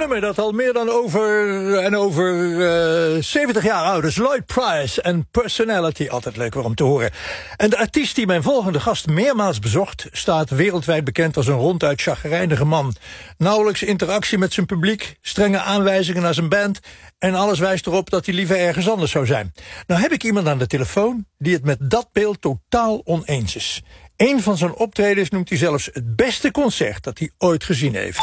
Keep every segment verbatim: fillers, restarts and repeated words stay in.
nummer dat al meer dan over en over uh, zeventig jaar oud is. Lloyd Price en Personality, altijd leuk om te horen. En de artiest die mijn volgende gast meermaals bezocht staat wereldwijd bekend als een ronduit chagrijnige man. Nauwelijks interactie met zijn publiek, strenge aanwijzingen naar zijn band en alles wijst erop dat hij liever ergens anders zou zijn. Nou heb ik iemand aan de telefoon die het met dat beeld totaal oneens is. Een van zijn optredens noemt hij zelfs het beste concert dat hij ooit gezien heeft.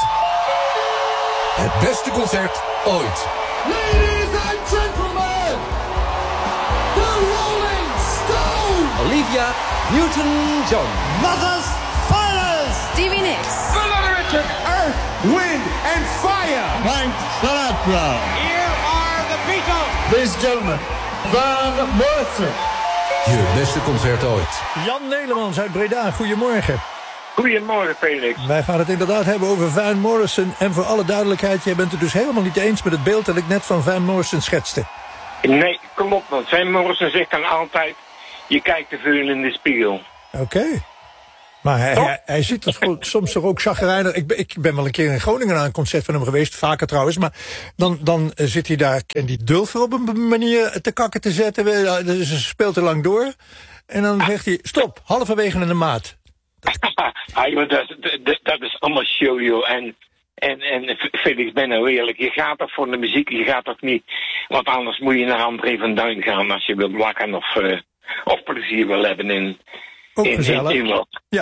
Het beste concert ooit. Ladies and gentlemen, the Rolling Stones. Olivia Newton-John. Mother's Finest. Stevie Nicks. Vanilla Richard. Earth, Wind and Fire. Frank Sinatra. Here are the Beatles. Ladies and gentlemen, Van Morrison. Je beste concert ooit. Jan Nelemans uit Breda, goedemorgen. Goedemorgen, Felix. Wij gaan het inderdaad hebben over Van Morrison. En voor alle duidelijkheid, jij bent het dus helemaal niet eens met het beeld dat ik net van Van Morrison schetste. Nee, klopt. Want Van Morrison zegt dan altijd, je kijkt te veel in de spiegel. Oké. Okay. Maar hij, hij, hij ziet er gewoon, soms toch ook chagrijnig. Ik ben, ik ben wel een keer in Groningen aan een concert van hem geweest, vaker trouwens. Maar dan, dan zit hij daar en die dulfer op een manier te kakken te zetten. Ze speelt er lang door. En dan zegt hij, stop, halverwege in de maat. Ah, joh, dat, dat, dat is allemaal show, joh. En, en, en Felix, ben nou eerlijk. Je gaat toch voor de muziek, je gaat toch niet. Want anders moet je naar André van Duin gaan als je wilt lachen of, uh, of plezier wil hebben in... Ook in, gezellig. in, in wat. Ja.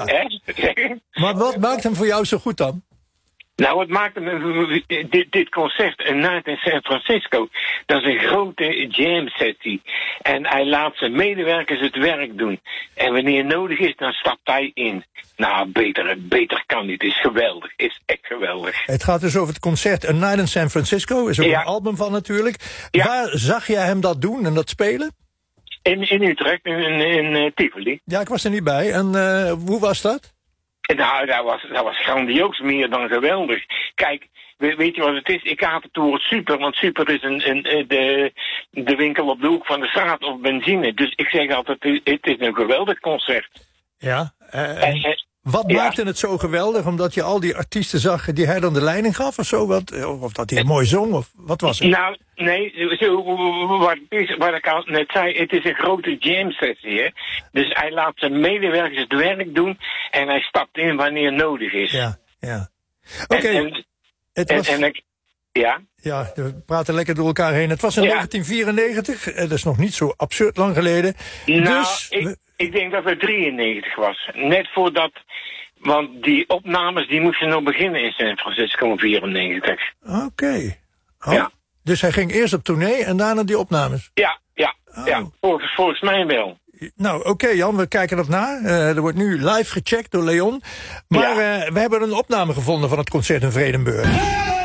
Maar wat maakt hem voor jou zo goed dan? Nou, wat maakt hem, dit, dit concert, een Night in San Francisco, dat is een grote jam sessie. En hij laat zijn medewerkers het werk doen. En wanneer nodig is, dan stapt hij in. Nou, beter, beter kan niet. Het is geweldig. Het is echt geweldig. Het gaat dus over het concert A Night in San Francisco. Is ook ja. een album van natuurlijk. Ja. Waar zag jij hem dat doen en dat spelen? In, in Utrecht, in, in, in uh, Tivoli. Ja, ik was er niet bij. En uh, hoe was dat? Nou, dat was, dat was grandioos, meer dan geweldig. Kijk, weet je wat het is? Ik haat het woord super, want super is een, een, de, de winkel op de hoek van de straat of benzine. Dus ik zeg altijd, het is een geweldig concert. Ja, uh, en, en, wat ja. maakte het zo geweldig? Omdat je al die artiesten zag die hij dan de leiding gaf of zo? Wat, of dat hij mooi zong, of wat was het? Nou, nee, zo, wat, is, wat ik al net zei, het is een grote jam sessie, hè. Dus hij laat zijn medewerkers het werk doen en hij stapt in wanneer nodig is. Ja, ja. Oké. Okay. En, en, was... en, en, ja? Ja, we praten lekker door elkaar heen. Het was in ja. negentien vierennegentig, dat is nog niet zo absurd lang geleden. Nou, dus... ik, ik denk dat het drieënnegentig was. Net voordat... Want die opnames die moesten nog beginnen in San Francisco in vierennegentig. Oké. Okay. Oh, ja. Dus hij ging eerst op tournee en daarna die opnames? Ja, ja, oh. ja. Volgens, volgens mij wel. Nou, oké okay, Jan, we kijken dat na. Uh, er wordt nu live gecheckt door Leon. Maar ja. uh, we hebben een opname gevonden van het concert in Vredenburg.